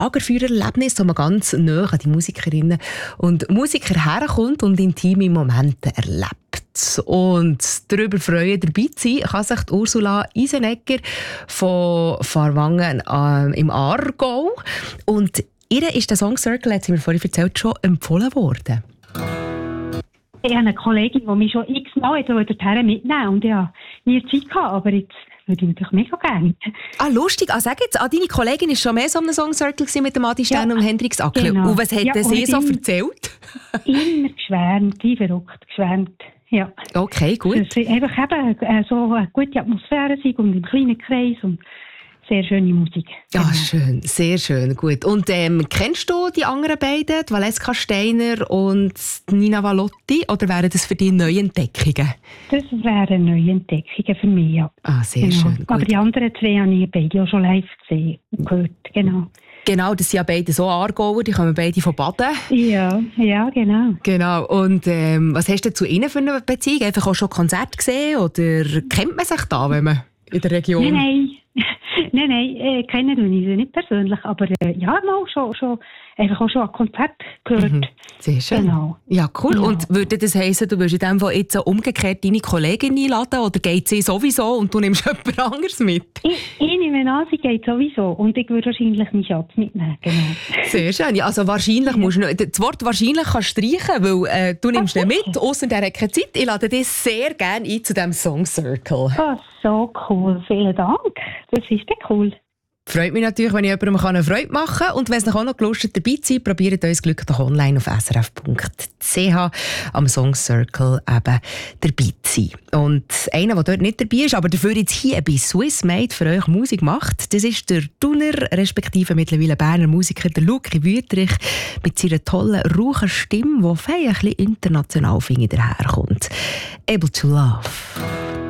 Lagerfeuererlebnis, wo man ganz nah an die Musikerinnen und Musiker herkommt und intime Momente erlebt. Und darüber freuen, dabei zu sein, kann sich die Ursula Isenegger von Farwangen im Aargau. Und ihr ist der Song Circle, hat sie mir vorhin erzählt, schon empfohlen worden. Ich habe eine Kollegin, die mich schon x-mal dorthin mitnehmen und ich habe nie Zeit gehabt, aber jetzt würde ich natürlich mega gerne. Ah, lustig. Sag jetzt, deine Kollegin war schon mehr so einem Song Circle mit dem Adi Stern und Hendrix Ackle. Genau. Und was hat sie so erzählt? Immer geschwärmt, wie verrückt geschwärmt. Ja. Okay, gut. Dass es einfach eben so eine gute Atmosphäre ist und im kleinen Kreis und sehr schöne Musik. Ja, genau. Schön, sehr schön, gut. Und kennst du die anderen beiden, die Valeska Steiner und Nina Valotti, oder wären das für dich Neuentdeckungen? Das wären Neuentdeckungen für mich, ja. Ah, sehr schön, gut. Aber die anderen zwei habe ich beide auch schon live gesehen und gehört, genau. Genau, das sind ja beide so Aargauer, die kommen beide von Baden. Ja, genau. Genau, und was hast du zu ihnen für eine Beziehung? Einfach auch schon Konzerte gesehen, oder kennt man sich da, wenn man in der Region... Nein, kennen wir sie nicht persönlich, aber ja, mal schon einfach auch schon ein Konzert gehört. Mhm. Sehr schön. Genau. Ja, cool. Genau. Und würde das heissen, du würdest in dem Fall jetzt umgekehrt deine Kollegin einladen, oder geht sie sowieso und du nimmst jemand anderes mit? Ich nehme an, sie geht sowieso und ich würde wahrscheinlich meinen Schatz mitnehmen. Genau. Sehr schön. Ja, also wahrscheinlich musst du das Wort wahrscheinlich kannst du streichen, weil du nimmst ihn mit, ausser der hat keine Zeit. Ich lade dich sehr gerne ein zu diesem Song Circle. Oh, so cool. Vielen Dank. Das ist ja cool. Freut mich natürlich, wenn ich jemandem eine Freude machen kann. Und wenn es noch auch noch Lust hat, dabei zu sein, probiert euch Glück doch online auf srf.ch am Song Circle eben dabei zu sein. Und einer, der dort nicht dabei ist, aber dafür jetzt hier bei Swiss Made für euch Musik macht, das ist der Thuner, respektive mittlerweile Berner Musiker, der Luki Wüthrich, mit seiner tollen, rauchen Stimme, die fein ein bisschen international daherkommt. Able to Love.